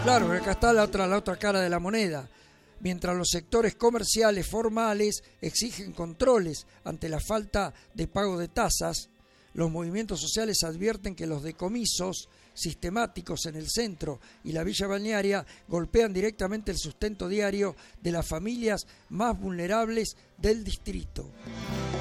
Claro, acá está la otra cara de la moneda. Mientras los sectores comerciales formales exigen controles ante la falta de pago de tasas, los movimientos sociales advierten que los decomisos sistemáticos en el centro y la villa balnearia golpean directamente el sustento diario de las familias más vulnerables del distrito.